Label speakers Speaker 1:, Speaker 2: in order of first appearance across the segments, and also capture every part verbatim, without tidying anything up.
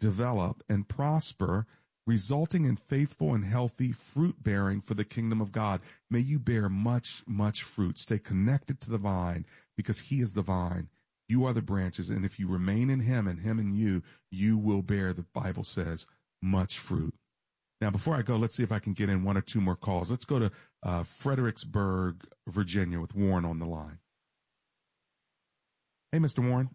Speaker 1: develop, and prosper, resulting in faithful and healthy fruit bearing for the kingdom of God. May you bear much, much fruit. Stay connected to the vine because he is the vine. You are the branches. And if you remain in him and him in you, you will bear, the Bible says, much fruit. Now, before I go, let's see if I can get in one or two more calls. Let's go to uh, Fredericksburg, Virginia, with Warren on the line. Hey, Mister Warren.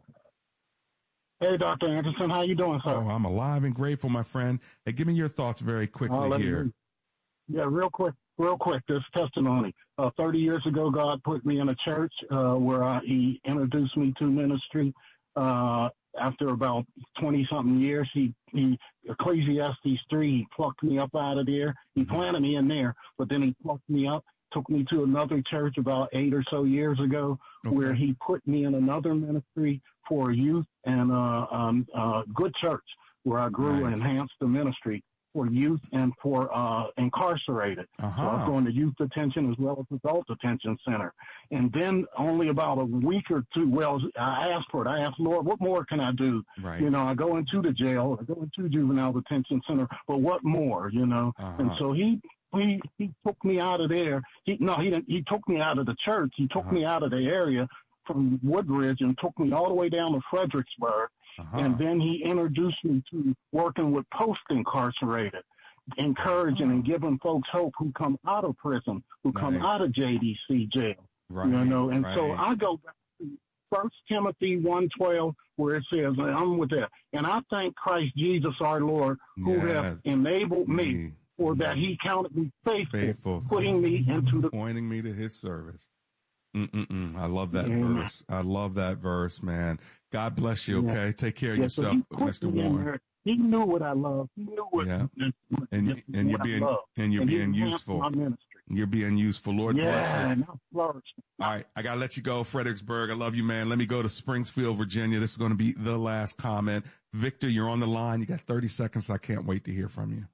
Speaker 2: Hey, Doctor Anderson. How you doing, sir?
Speaker 1: Oh, I'm alive and grateful, my friend. Hey, give me your thoughts very quickly uh, here.
Speaker 2: Me, yeah, real quick, real quick, this testimony. Uh, thirty years ago, God put me in a church uh, where I, he introduced me to ministry. Uh, after about twenty-something years, he, he Ecclesiastes three, he plucked me up out of there. He planted me in there, but then he plucked me up, took me to another church about eight or so years ago, okay. where he put me in another ministry for youth and uh, um, uh, good church, where I grew nice. and enhanced the ministry for youth and for uh, incarcerated.
Speaker 1: Uh-huh.
Speaker 2: So I was going to youth detention as well as adult detention center. And then only about a week or two, well, I asked for it. I asked, Lord, what more can I do?
Speaker 1: Right.
Speaker 2: You know, I go into the jail, I go into juvenile detention center, but what more, you know?
Speaker 1: Uh-huh.
Speaker 2: And so he, he, he took me out of there. He, no, he didn't, he took me out of the church. He took uh-huh. me out of the area from Woodridge and took me all the way down to Fredericksburg. Uh-huh. And then he introduced me to working with post-incarcerated, encouraging uh-huh. and giving folks hope who come out of prison, who nice. come out of J D C jail.
Speaker 1: Right,
Speaker 2: you know, and
Speaker 1: right.
Speaker 2: so I go back to First Timothy one twelve, where it says, I'm with that. And I thank Christ Jesus our Lord, who yes. has enabled me, me for that he counted me faithful,
Speaker 1: faithful,
Speaker 2: putting me into the...
Speaker 1: Pointing me to his service. Mm-mm-mm. I love that yeah. verse. I love that verse, man. God bless you, okay? Yeah. Take care of yeah, yourself,
Speaker 2: so
Speaker 1: Mister Warren.
Speaker 2: He knew what I love. He knew what,
Speaker 1: yeah.
Speaker 2: and,
Speaker 1: and, and you're being and you're and being useful. You're being useful. Lord
Speaker 2: yeah,
Speaker 1: bless you.
Speaker 2: All
Speaker 1: right, I gotta let you go, Fredericksburg. I love you, man. Let me go to Springfield, Virginia. This is going to be the last comment. Victor, you're on the line. You got thirty seconds. I can't wait to hear from you.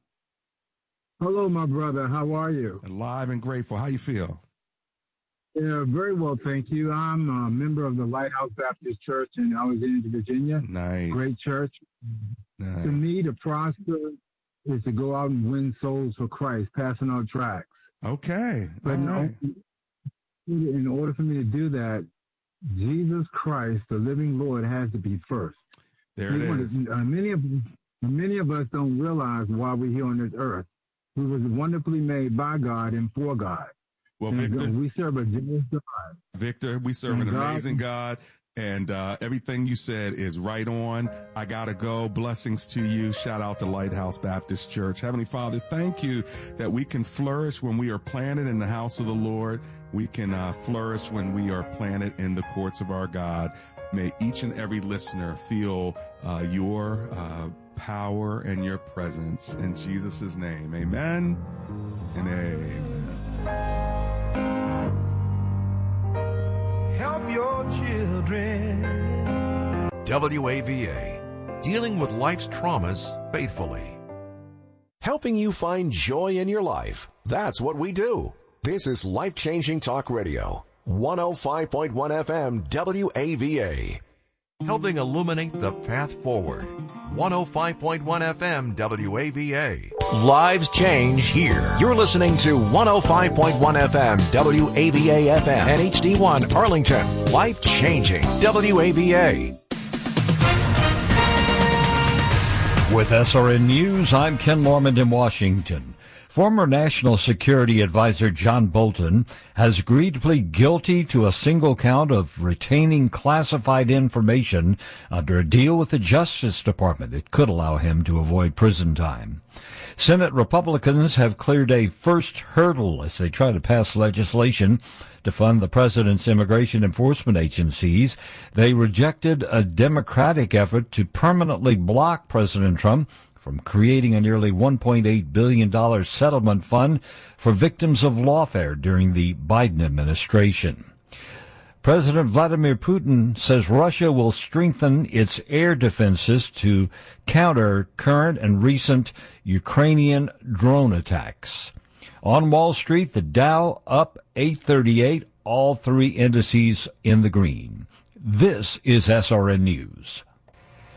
Speaker 3: Hello, my brother. How are you?
Speaker 1: Alive and grateful. How you feel?
Speaker 3: Yeah, very well, thank you. I'm a member of the Lighthouse Baptist Church in Alexandria, Virginia.
Speaker 1: Nice.
Speaker 3: Great church. Nice. To me, to prosper is to go out and win souls for Christ, passing out tracts.
Speaker 1: Okay.
Speaker 3: But in,
Speaker 1: right.
Speaker 3: in order for me to do that, Jesus Christ, the living Lord, has to be first.
Speaker 1: There it
Speaker 3: we
Speaker 1: is.
Speaker 3: To, uh, many of many of us don't realize why we're here on this earth. We was wonderfully made by God and for God.
Speaker 1: Well,
Speaker 3: and
Speaker 1: Victor,
Speaker 3: we serve a generous God.
Speaker 1: Victor, we serve and an God, amazing God, and uh, everything you said is right on. I gotta go. Blessings to you. Shout out to Lighthouse Baptist Church. Heavenly Father, thank you that we can flourish when we are planted in the house of the Lord. We can uh, flourish when we are planted in the courts of our God. May each and every listener feel uh, your uh, power and your presence in Jesus' name. Amen and amen.
Speaker 4: Help your children. W A V A, dealing with life's traumas faithfully.
Speaker 5: Helping you find joy in your life. That's what we do. This is Life-Changing Talk Radio. one oh five point one F M W A V A.
Speaker 4: Helping illuminate the path forward. one oh five point one F M W A V A.
Speaker 5: Lives change here. You're listening to one oh five point one F M W A V A F M and H D one Arlington. Life changing W A V A.
Speaker 6: With S R N News, I'm Ken Lormand in Washington. Former National Security Advisor John Bolton has agreed to plead guilty to a single count of retaining classified information under a deal with the Justice Department. It could allow him to avoid prison time. Senate Republicans have cleared a first hurdle as they try to pass legislation to fund the president's immigration enforcement agencies. They rejected a Democratic effort to permanently block President Trump from creating a nearly one point eight billion dollars settlement fund for victims of lawfare during the Biden administration. President Vladimir Putin says Russia will strengthen its air defenses to counter current and recent Ukrainian drone attacks. On Wall Street, the Dow up eight thirty-eight, all three indices in the green. This is S R N News.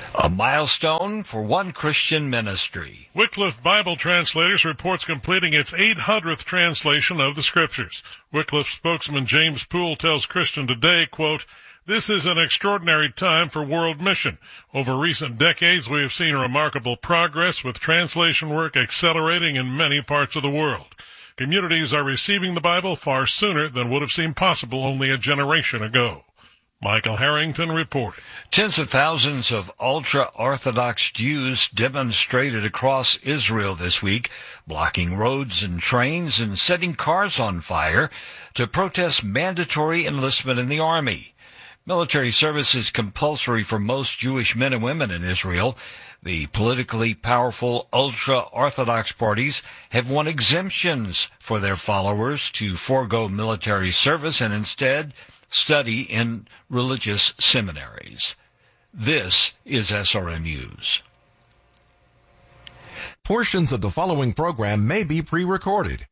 Speaker 6: A milestone for One Christian Ministry.
Speaker 7: Wycliffe Bible Translators reports completing its eight hundredth translation of the Scriptures. Wycliffe spokesman James Poole tells Christian Today, quote, "This is an extraordinary time for world mission. Over recent decades, we have seen remarkable progress with translation work accelerating in many parts of the world. Communities are receiving the Bible far sooner than would have seemed possible only a generation ago." Michael Harrington reported.
Speaker 6: Tens of thousands of ultra-Orthodox Jews demonstrated across Israel this week, blocking roads and trains and setting cars on fire to protest mandatory enlistment in the army. Military service is compulsory for most Jewish men and women in Israel. The politically powerful ultra-Orthodox parties have won exemptions for their followers to forego military service and instead study in religious seminaries. This is S R M News.
Speaker 4: Portions of the following program may be pre-recorded.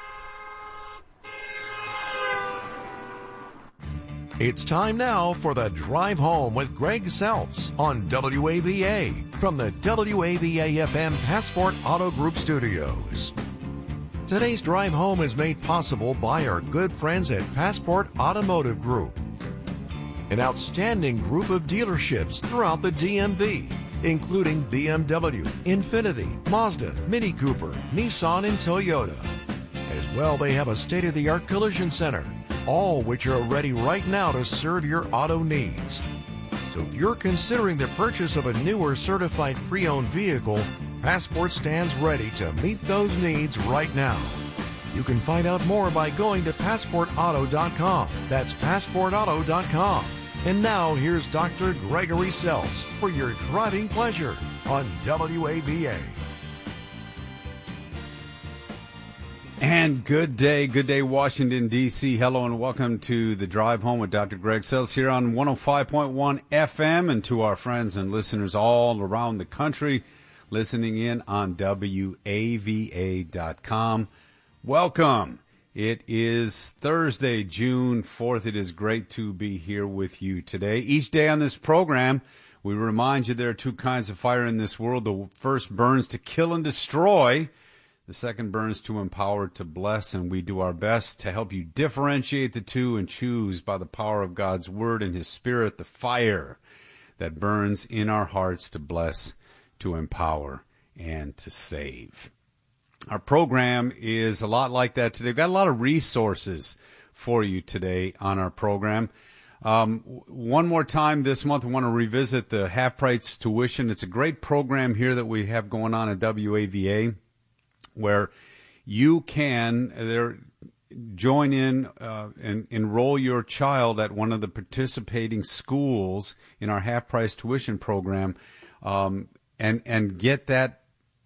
Speaker 4: It's time now for the Drive Home with Greg Seltz on W A V A from the W A V A F M Passport Auto Group studios. Today's Drive Home is made possible by our good friends at Passport Automotive Group, an outstanding group of dealerships throughout the D M V, including B M W, Infiniti, Mazda, Mini Cooper, Nissan, and Toyota. As well, they have a state-of-the-art collision center, all which are ready right now to serve your auto needs. So if you're considering the purchase of a new or certified pre-owned vehicle, Passport stands ready to meet those needs right now. You can find out more by going to passport auto dot com. That's passport auto dot com. And now here's Doctor Gregory Seltz for your driving pleasure on W A V A.
Speaker 8: And good day, good day, Washington, D C Hello and welcome to the Drive Home with Doctor Greg Seltz here on one oh five point one F M, and to our friends and listeners all around the country listening in on W A V A dot com. Welcome. It is Thursday, June fourth. It is great to be here with you today. Each day on this program, we remind you there are two kinds of fire in this world. The first burns to kill and destroy. The second burns to empower, to bless, and we do our best to help you differentiate the two and choose by the power of God's Word and His Spirit the fire that burns in our hearts to bless, to empower, and to save. Our program is a lot like that today. We've got a lot of resources for you today on our program. Um, one more time this month, we want to revisit the half-price tuition. It's a great program here that we have going on at W A V A, where you can there join in uh, and enroll your child at one of the participating schools in our half-price tuition program, um, and and get that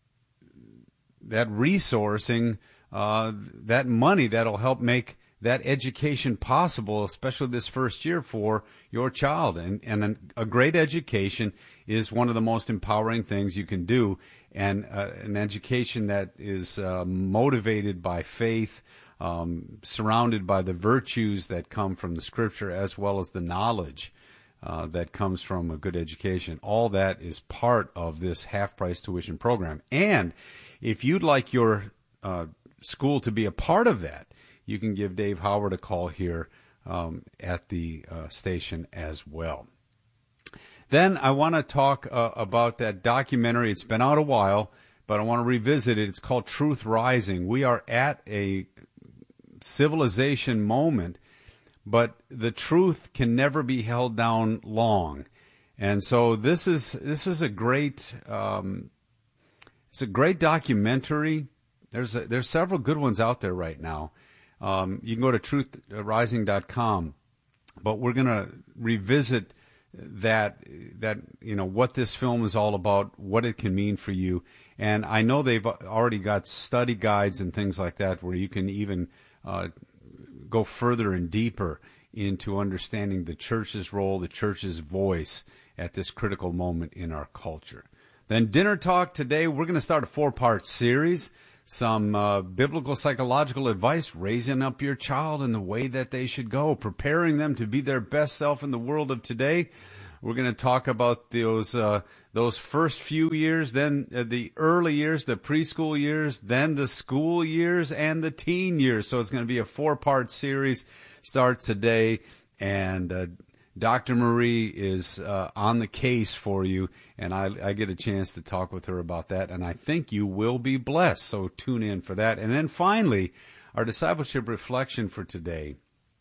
Speaker 8: that resourcing, uh, that money that'll help make that education possible, especially this first year for your child. And, and a great education is one of the most empowering things you can do. And uh, an education that is uh, motivated by faith, um, surrounded by the virtues that come from the Scripture, as well as the knowledge uh, that comes from a good education. All that is part of this half-price tuition program. And if you'd like your uh, school to be a part of that, you can give Dave Howard a call here um, at the uh, station as well. Then I want to talk uh, about that documentary. It's been out a while, but I want to revisit it. It's called Truth Rising. We are at a civilization moment, but the truth can never be held down long. And so this is this is a great um, it's a great documentary. There's a, there's several good ones out there right now. Um, you can go to truth rising dot com, but we're going to revisit that, that, you know, what this film is all about, what it can mean for you. And I know they've already got study guides and things like that where you can even uh, go further and deeper into understanding the church's role, the church's voice at this critical moment in our culture. Then dinner talk today, we're going to start a four-part series. Some uh, biblical psychological advice, raising up your child in the way that they should go, preparing them to be their best self in the world of today. We're going to talk about those uh, those first few years, then uh, the early years, the preschool years, then the school years, and the teen years. So it's going to be a four-part series. Starts today, and uh, Doctor Marie is uh, on the case for you, and I, I get a chance to talk with her about that, and I think you will be blessed. So tune in for that. And then finally, our discipleship reflection for today.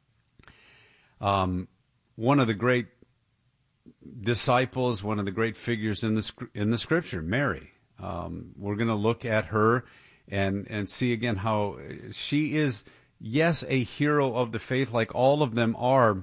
Speaker 8: Um, one of the great disciples, one of the great figures in the in the Scripture, Mary. Um, we're going to look at her and and see again how she is, yes, a hero of the faith, like all of them are,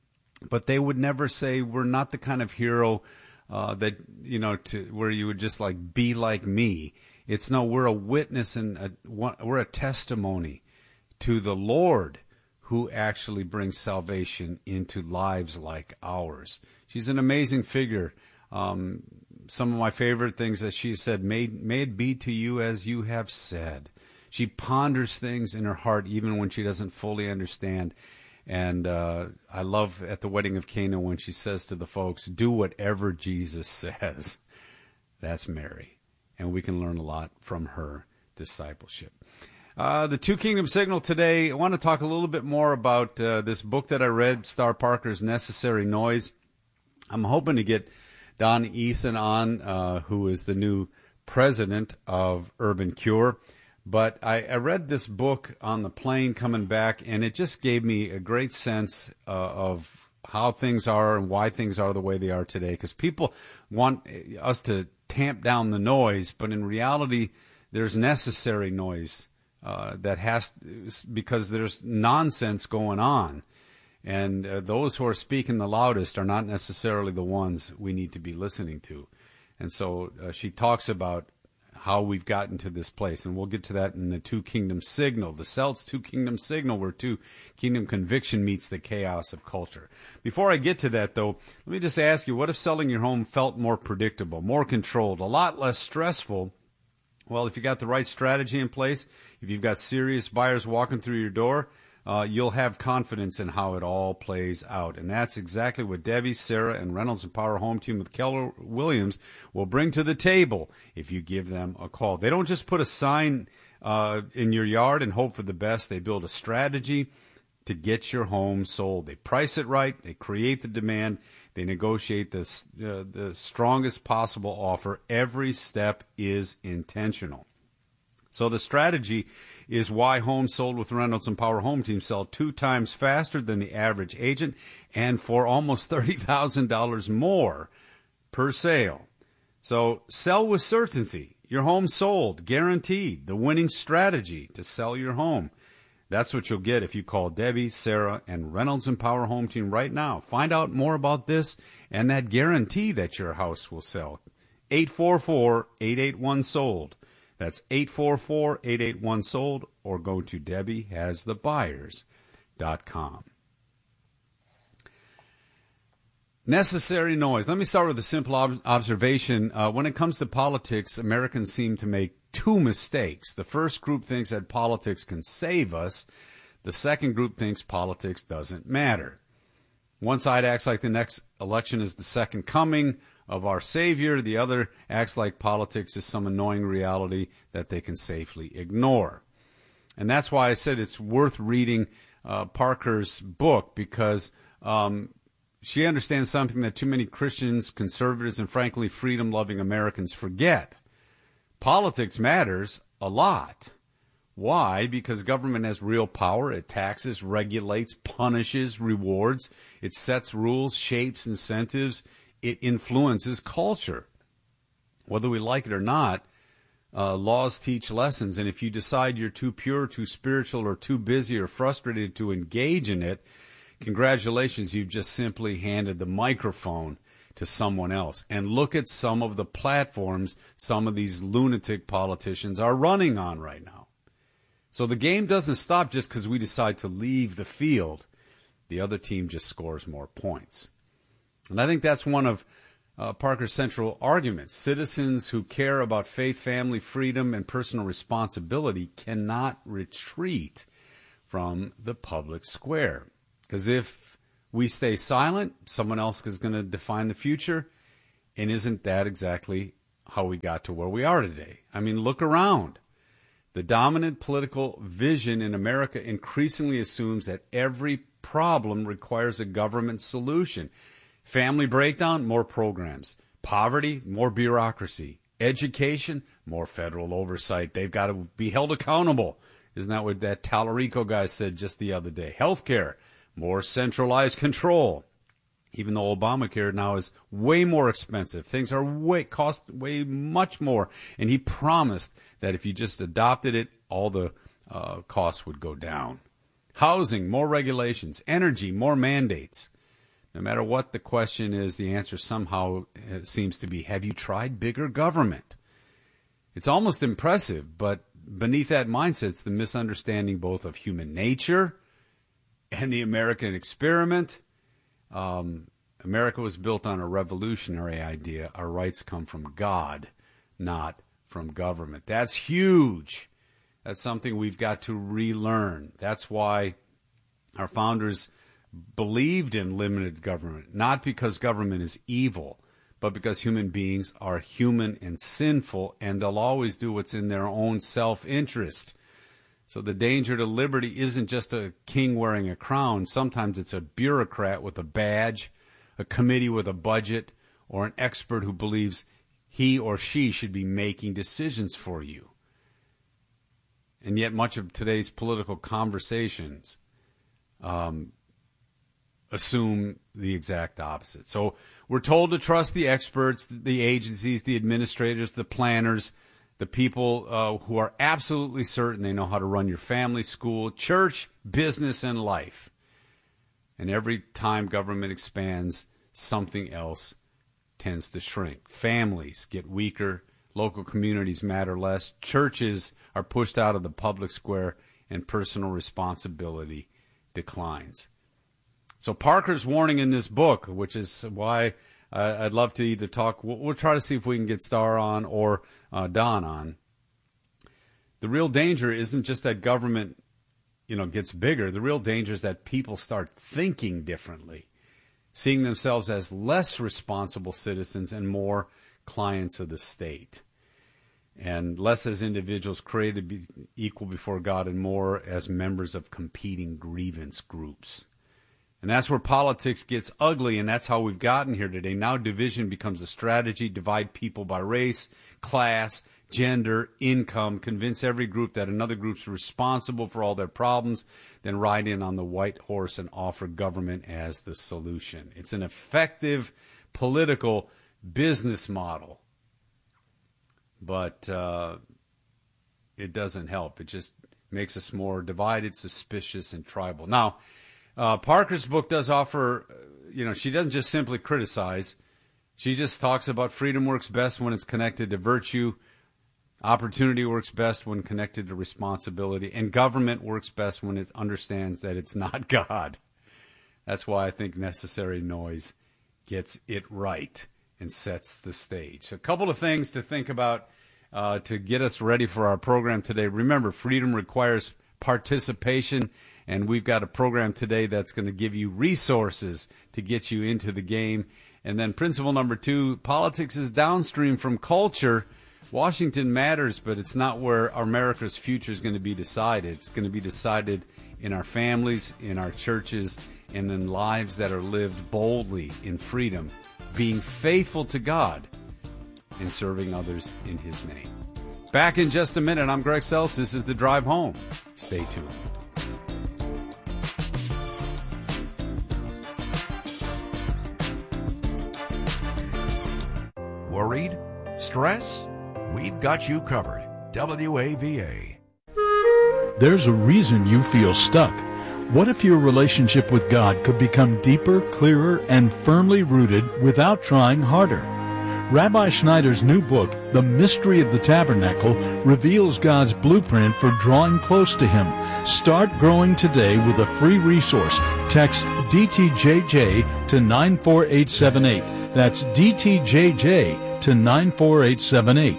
Speaker 8: but they would never say we're not the kind of hero uh, that you know to where you would just like be like me. It's no, we're a witness and a, we're a testimony to the Lord who actually brings salvation into lives like ours. She's an amazing figure. Um, some of my favorite things that she said, may, may it be to you as you have said. She ponders things in her heart even when she doesn't fully understand. And uh, I love at the wedding of Cana when she says to the folks, do whatever Jesus says. That's Mary. And we can learn a lot from her discipleship. Uh, the Two Kingdom Signal today, I want to talk a little bit more about uh, this book that I read, Star Parker's Necessary Noise. I'm hoping to get Don Eason on, uh, who is the new president of Urban Cure. But I, I read this book on the plane coming back, and it just gave me a great sense uh, of how things are and why things are the way they are today. Because people want us to tamp down the noise, but in reality, there's necessary noise. Uh, that has, because there's nonsense going on. And uh, those who are speaking the loudest are not necessarily the ones we need to be listening to. And so uh, she talks about how we've gotten to this place. And we'll get to that in the Two Kingdom Signal, the Celts Two Kingdom Signal, where Two Kingdom Conviction meets the chaos of culture. Before I get to that, though, let me just ask you, what if selling your home felt more predictable, more controlled, a lot less stressful? Well, if you got the right strategy in place, if you've got serious buyers walking through your door, uh, you'll have confidence in how it all plays out. And that's exactly what Debbie, Sarah, and Reynolds and Power Home Team with Keller Williams will bring to the table if you give them a call. They don't just put a sign uh, in your yard and hope for the best. They build a strategy to get your home sold. They price it right. They create the demand. They negotiate this, uh, the strongest possible offer. Every step is intentional. So the strategy is why homes sold with Reynolds and Power Home Team sell two times faster than the average agent and for almost thirty thousand dollars more per sale. So sell with certainty. Your home sold, guaranteed. The winning strategy to sell your home. That's what you'll get if you call Debbie, Sarah, and Reynolds and Power Home Team right now. Find out more about this and that guarantee that your house will sell. eight four four, eight eight one, sold. That's eight four four, eight eight one, sold, or go to debbie has the buyers dot com. Necessary noise. Let me start with a simple ob- observation. Uh, when it comes to politics, Americans seem to make two mistakes. The first group thinks that politics can save us. The second group thinks politics doesn't matter. One side acts like the next election is the second coming of our Savior. The other acts like politics is some annoying reality that they can safely ignore. And that's why I said it's worth reading uh, Parker's book, because um, she understands something that too many Christians, conservatives, and frankly freedom-loving Americans forget. Politics matters a lot. Why? Because government has real power. It taxes, regulates, punishes, rewards. It sets rules, shapes incentives. It influences culture. Whether we like it or not, uh, laws teach lessons. And if you decide you're too pure, too spiritual, or too busy or frustrated to engage in it, congratulations, you've just simply handed the microphone to someone else. And look at some of the platforms some of these lunatic politicians are running on right now. So the game doesn't stop just because we decide to leave the field. The other team just scores more points. And I think that's one of uh, Parker's central arguments. Citizens who care about faith, family, freedom, and personal responsibility cannot retreat from the public square. Because if we stay silent, someone else is going to define the future. And isn't that exactly how we got to where we are today? I mean, look around. The dominant political vision in America increasingly assumes that every problem requires a government solution. Family breakdown, more programs. Poverty, more bureaucracy. Education, more federal oversight. They've got to be held accountable. Isn't that what that Tallarico guy said just the other day? Healthcare, more centralized control. Even though Obamacare now is way more expensive. Things are way, cost way much more. And he promised that if you just adopted it, all the uh, costs would go down. Housing, more regulations. Energy, more mandates. No matter what the question is, the answer somehow seems to be, have you tried bigger government? It's almost impressive, but beneath that mindset, it's the misunderstanding both of human nature and the American experiment. Um, America was built on a revolutionary idea. Our rights come from God, not from government. That's huge. That's something we've got to relearn. That's why our founders believed in limited government, not because government is evil, but because human beings are human and sinful, and they'll always do what's in their own self-interest. So the danger to liberty isn't just a king wearing a crown. Sometimes it's a bureaucrat with a badge, a committee with a budget, or an expert who believes he or she should be making decisions for you. And yet much of today's political conversations um, assume the exact opposite. So we're told to trust the experts, the agencies, the administrators, the planners, the people uh, who are absolutely certain they know how to run your family, school, church, business, and life. And every time government expands, something else tends to shrink. Families get weaker. Local communities matter less. Churches are pushed out of the public square, and personal responsibility declines. So Parker's warning in this book, which is why uh, I'd love to either talk, we'll, we'll try to see if we can get Star on or uh, Don on. The real danger isn't just that government, you know, gets bigger. The real danger is that people start thinking differently, seeing themselves as less responsible citizens and more clients of the state, and less as individuals created to be equal before God and more as members of competing grievance groups. And that's where politics gets ugly, and that's how we've gotten here today. Now division becomes a strategy, divide people by race, class, gender, income, convince every group that another group's responsible for all their problems, then ride in on the white horse and offer government as the solution. It's an effective political business model, but uh, it doesn't help. It just makes us more divided, suspicious, and tribal. Now, uh, Parker's book does offer, you know, she doesn't just simply criticize. She just talks about freedom works best when it's connected to virtue. Opportunity works best when connected to responsibility. And government works best when it understands that it's not God. That's why I think Necessary Noise gets it right and sets the stage. A couple of things to think about uh, to get us ready for our program today. Remember, freedom requires participation, and we've got a program today that's going to give you resources to get you into the game. And then principle number two, politics is downstream from culture. Washington matters, but it's not where America's future is going to be decided. It's going to be decided in our families, in our churches, and in lives that are lived boldly in freedom, being faithful to God and serving others in His name. Back in just a minute. I'm Greg Seltz. This is The Drive Home. Stay tuned.
Speaker 4: Worried? Stress? We've got you covered. W A V A.
Speaker 9: There's a reason you feel stuck. What if your relationship with God could become deeper, clearer, and firmly rooted without trying harder? Rabbi Schneider's new book, The Mystery of the Tabernacle, reveals God's blueprint for drawing close to Him. Start growing today with a free resource. Text D T J J to nine four eight seven eight. That's D T J J to nine four eight seven eight.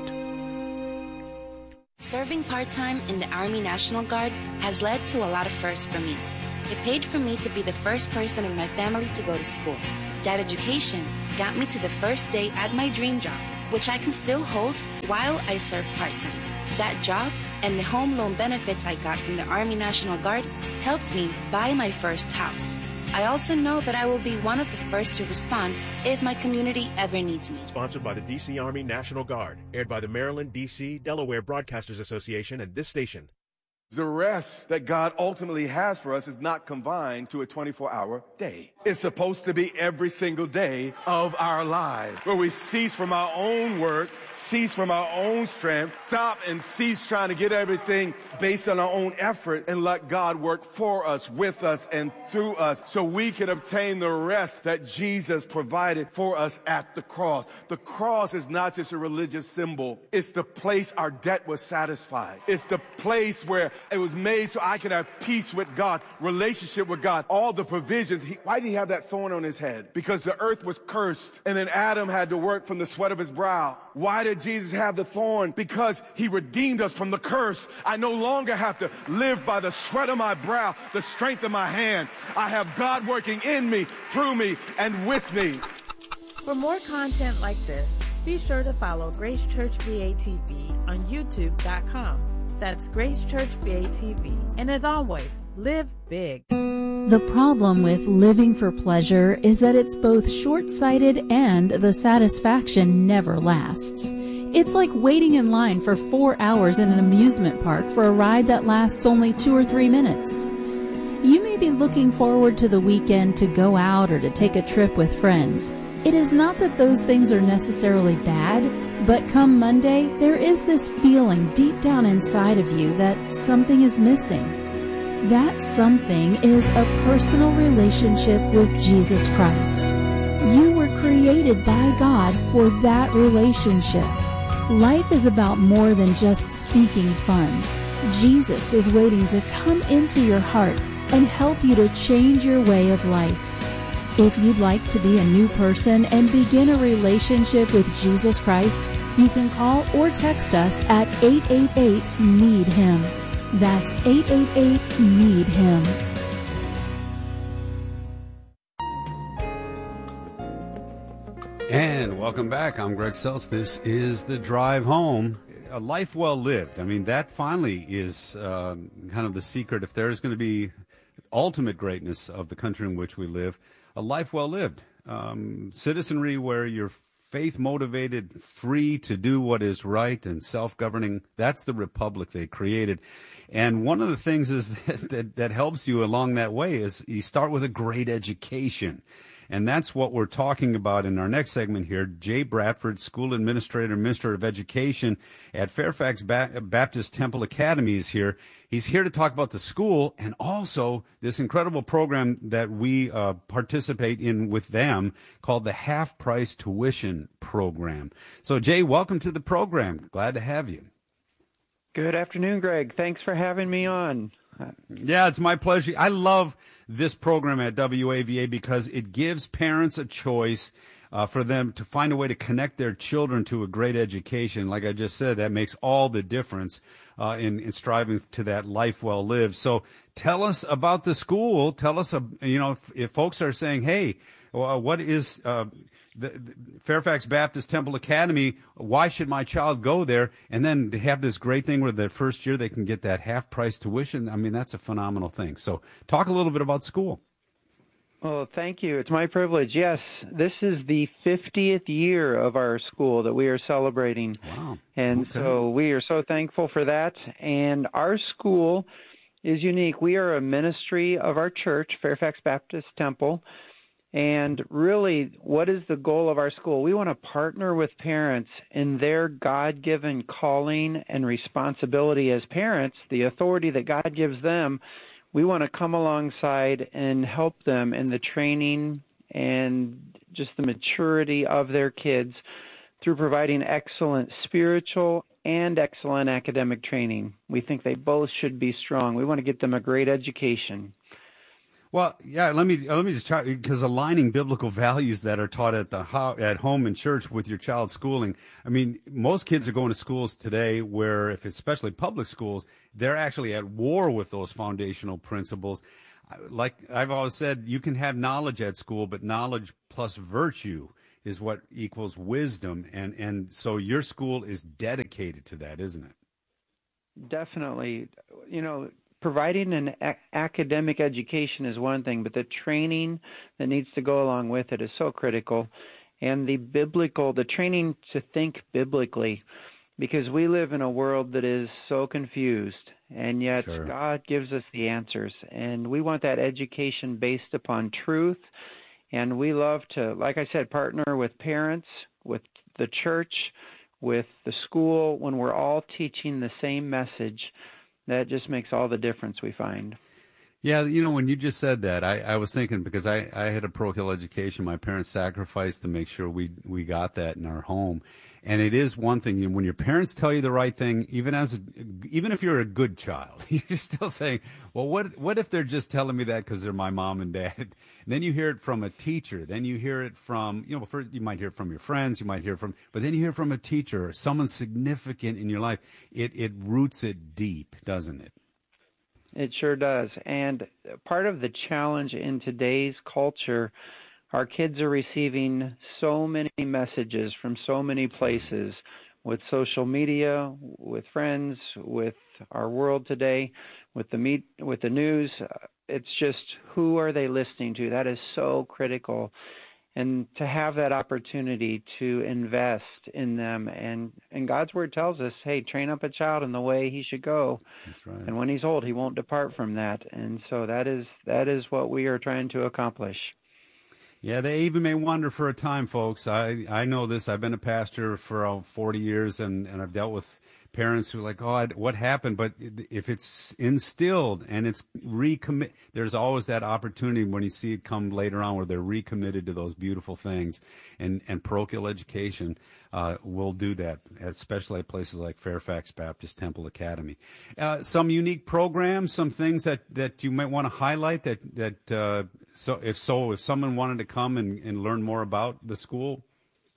Speaker 10: Serving part-time in the Army National Guard has led to a lot of firsts for me. It paid for me to be the first person in my family to go to school. That education got me to the first day at my dream job, which I can still hold while I serve part-time. That job and the home loan benefits I got from the Army National Guard helped me buy my first house. I also know that I will be one of the first to respond if my community ever needs me.
Speaker 11: Sponsored by the D C Army National Guard, aired by the Maryland, D C, Delaware Broadcasters Association and this station.
Speaker 12: The rest that God ultimately has for us is not confined to a twenty-four hour day. It's supposed to be every single day of our lives, where we cease from our own work, cease from our own strength, stop and cease trying to get everything based on our own effort, and let God work for us, with us, and through us, so we can obtain the rest that Jesus provided for us at the cross. The cross is not just a religious symbol. It's the place our debt was satisfied. It's the place where it was made so I could have peace with God, relationship with God, all the provisions. He, why did he have that thorn on his head? Because the earth was cursed, and then Adam had to work from the sweat of his brow. Why did Jesus have the thorn? Because he redeemed us from the curse. I no longer have to live by the sweat of my brow, the strength of my hand. I have God working in me, through me, and with me.
Speaker 13: For more content like this, be sure to follow Grace Church V A T V on YouTube dot com. That's Grace Church V A T V. And as always, live big.
Speaker 14: The problem with living for pleasure is that it's both short-sighted and the satisfaction never lasts. It's like waiting in line for four hours in an amusement park for a ride that lasts only two or three minutes. You may be looking forward to the weekend to go out or to take a trip with friends. It is not that those things are necessarily bad, but come Monday, there is this feeling deep down inside of you that something is missing. That something is a personal relationship with Jesus Christ. You were created by God for that relationship. Life is about more than just seeking fun. Jesus is waiting to come into your heart and help you to change your way of life. If you'd like to be a new person and begin a relationship with Jesus Christ, you can call or text us at eight eight eight, need him. That's eight eight eight, need him.
Speaker 8: And welcome back. I'm Greg Seltz. This is The Drive Home. A life well lived. I mean, that finally is uh, kind of the secret. If there is going to be ultimate greatness of the country in which we live, a life well lived. Um, citizenry where you're faith motivated, free to do what is right, and self-governing. That's the republic they created. And one of the things is that, that, that helps you along that way is you start with a great education. And that's what we're talking about in our next segment here. Jay Bradford, School Administrator, Minister of Education at Fairfax ba- Baptist Temple Academy is here. He's here to talk about the school and also this incredible program that we uh, participate in with them called the Half Price Tuition Program. So, Jay, welcome to the program. Glad to have you.
Speaker 15: Good afternoon, Greg. Thanks for having me on.
Speaker 8: Yeah, it's my pleasure. I love this program at W A V A because it gives parents a choice uh, for them to find a way to connect their children to a great education. Like I just said, that makes all the difference uh, in, in striving to that life well lived. So tell us about the school. Tell us, uh, you know, if, if folks are saying, hey, uh, what is uh, the, the Fairfax Baptist Temple Academy, why should my child go there? And then they have this great thing where the first year they can get that half-price tuition. I mean, that's a phenomenal thing. So talk a little bit about school.
Speaker 15: Well, thank you. It's my privilege. Yes, this is the fiftieth year of our school that we are celebrating.
Speaker 8: Wow.
Speaker 15: And
Speaker 8: okay.
Speaker 15: so we are so thankful for that. And our school is unique. We are a ministry of our church, Fairfax Baptist Temple. And really, what is the goal of our school? We want to partner with parents in their God-given calling and responsibility as parents, the authority that God gives them. We want to come alongside and help them in the training and just the maturity of their kids through providing excellent spiritual and excellent academic training. We think they both should be strong. We want to get them a great education.
Speaker 8: Well, yeah, let me let me just try, because aligning biblical values that are taught at the ho- at home and church with your child's schooling. I mean, most kids are going to schools today where, if it's especially public schools, they're actually at war with those foundational principles. like I've always said, you can have knowledge at school, but knowledge plus virtue is what equals wisdom. And, and so your school is dedicated to that, isn't it?
Speaker 15: Definitely. You know, providing an a- academic education is one thing, but the training that needs to go along with it is so critical. And the biblical, the training to think biblically, because we live in a world that is so confused, and yet sure. God gives us the answers. And we want that education based upon truth. And we love to, like I said, partner with parents, with the church, with the school, when we're all teaching the same message. That just makes all the difference, we find.
Speaker 8: Yeah, you know, when you just said that, I, I was thinking, because I, I had a parochial education. My parents sacrificed to make sure we we got that in our home. And it is one thing, you know, when your parents tell you the right thing, even as a, even if you're a good child, you're still saying, well, what what if they're just telling me that because they're my mom and dad? And then you hear it from a teacher. Then you hear it from, you know, first you might hear it from your friends. You might hear it from, but then you hear it from a teacher or someone significant in your life. It it roots it deep, doesn't it?
Speaker 15: It sure does. And part of the challenge in today's culture, our kids are receiving so many messages from so many places, with social media, with friends, with our world today, with the meet, with the news. It's just, who are they listening to? That is so critical. And to have that opportunity to invest in them. And, and God's word tells us, hey, train up a child in the way he should go.
Speaker 8: That's right.
Speaker 15: And when he's old, he won't depart from that. And so that is that is what we are trying to accomplish.
Speaker 8: Yeah, they even may wonder for a time, folks. I, I know this. I've been a pastor for uh, forty years, and, and I've dealt with parents who are like, oh, I, what happened? But if it's instilled and it's recommit, there's always that opportunity when you see it come later on where they're recommitted to those beautiful things. And, and parochial education uh, will do that, especially at places like Fairfax Baptist Temple Academy. Uh, some unique programs, some things that, that you might want to highlight that, that uh, so if so, if someone wanted to come and, and learn more about the school.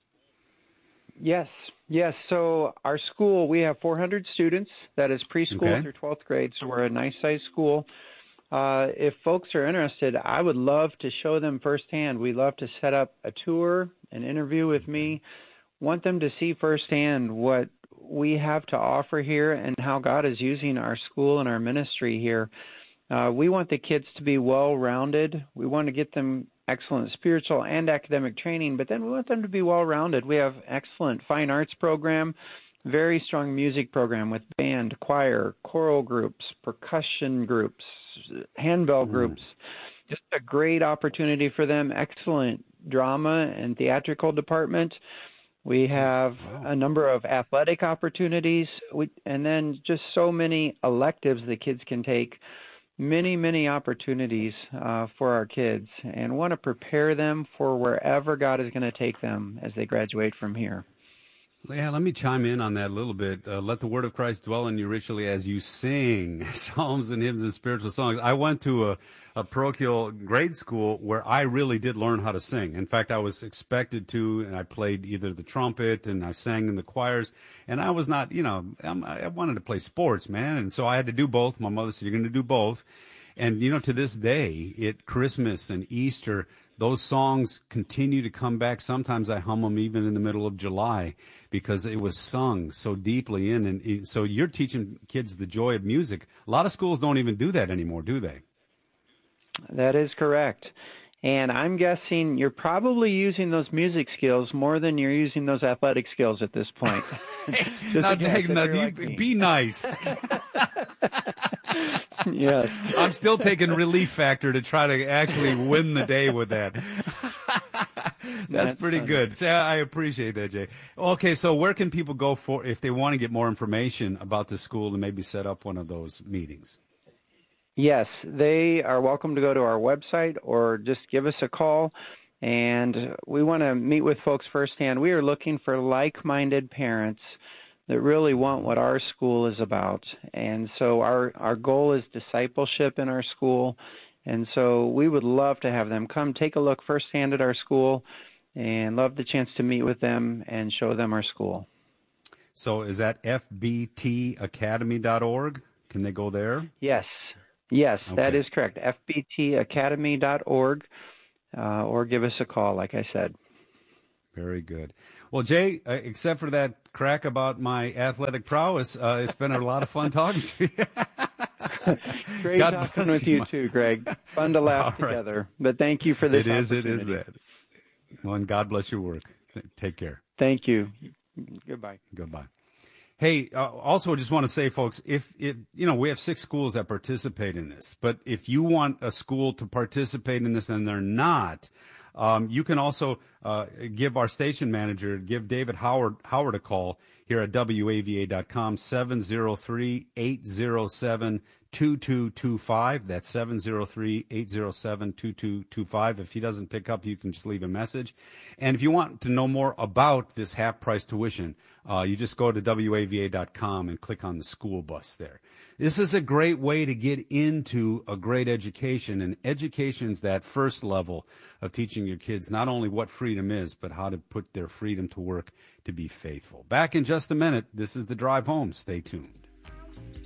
Speaker 15: Yes. Yes, so our school, we have four hundred students. That is preschool
Speaker 8: okay.
Speaker 15: through twelfth grade, so we're a nice-sized school. Uh, if folks are interested, I would love to show them firsthand. We'd love to set up a tour, an interview with me, want them to see firsthand what we have to offer here and how God is using our school and our ministry here. Uh, we want the kids to be well-rounded. We want to get them excellent spiritual and academic training, but then we want them to be well-rounded. We have excellent fine arts program, very strong music program with band, choir, choral groups, percussion groups, handbell mm. groups. Just a great opportunity for them. Excellent drama and theatrical department. We have wow. a number of athletic opportunities, we, and then just so many electives the kids can take. Many, many opportunities uh, for our kids, and want to prepare them for wherever God is going to take them as they graduate from here.
Speaker 8: Yeah, let me chime in on that a little bit. Uh, let the word of Christ dwell in you richly as you sing psalms and hymns and spiritual songs. I went to a, a parochial grade school where I really did learn how to sing. In fact, I was expected to, and I played either the trumpet and I sang in the choirs. And I was not, you know, I'm, I wanted to play sports, man. And so I had to do both. My mother said, you're going to do both. And, you know, to this day, at Christmas and Easter, those songs continue to come back. Sometimes I hum them even in the middle of July because it was sung so deeply in. And so you're teaching kids the joy of music. A lot of schools don't even do that anymore, do they?
Speaker 15: That is correct. And I'm guessing you're probably using those music skills more than you're using those athletic skills at this point.
Speaker 8: now, Dave, now you, like be nice.
Speaker 15: Yes.
Speaker 8: I'm still taking Relief Factor to try to actually win the day with that. That's, That's pretty funny. Good. So I appreciate that, Jay. Okay, so where can people go for if they want to get more information about the school and maybe set up one of those meetings?
Speaker 15: Yes, they are welcome to go to our website or just give us a call, and we want to meet with folks firsthand. We are looking for like-minded parents that really want what our school is about, and so our, our goal is discipleship in our school, and so we would love to have them come take a look firsthand at our school and love the chance to meet with them and show them our school.
Speaker 8: So is that f b t academy dot org? Can they go there?
Speaker 15: Yes. Yes,
Speaker 8: Okay.
Speaker 15: that is correct. F B T academy dot org, uh, or give us a call, like I said.
Speaker 8: Very good. Well, Jay, uh, except for that crack about my athletic prowess, uh, it's been a lot of fun talking to you.
Speaker 15: Great
Speaker 8: God
Speaker 15: talking
Speaker 8: bless
Speaker 15: with
Speaker 8: you,
Speaker 15: you
Speaker 8: my-
Speaker 15: too, Greg. Fun to laugh
Speaker 8: All right.
Speaker 15: together. But thank you for this
Speaker 8: It is, it is
Speaker 15: opportunity.
Speaker 8: that. Well, and God bless your work. Take care.
Speaker 15: Thank you. Goodbye.
Speaker 8: Goodbye. Hey, uh, also, I just want to say, folks, if it, you know, we have six schools that participate in this, but if you want a school to participate in this and they're not, um, you can also uh, give our station manager, give David Howard Howard a call here at W A V A dot com, seven oh three, eight oh seven, two two two five. That's seven oh three, eight oh seven, two two two five. If he doesn't pick up, you can just leave a message. And if you want to know more about this half-price tuition, uh, you just go to W A V A dot com and click on the school bus there. This is a great way to get into a great education, and education's that first level of teaching your kids not only what freedom is, but how to put their freedom to work to be faithful. Back in just a minute. This is The Drive Home. Stay tuned.